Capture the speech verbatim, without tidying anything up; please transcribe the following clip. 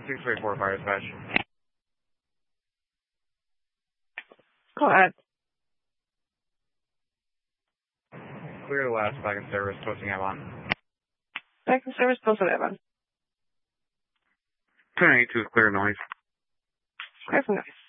six three four fire dispatch. Go ahead. Clear the last back in service, posting Avon. Back in service, posted Avon. ten eighty-two is clear noise. Clear for noise.